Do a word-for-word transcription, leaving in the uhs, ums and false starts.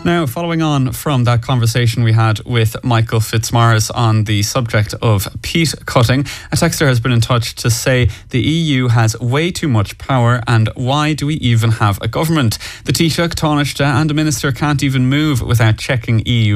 Now, following on from that conversation we had with Michael Fitzmaurice on the subject of peat cutting, a texter has been in touch to say the E U has way too much power and why do we even have a government? The Taoiseach, Taoiseach and a minister can't even move without checking E U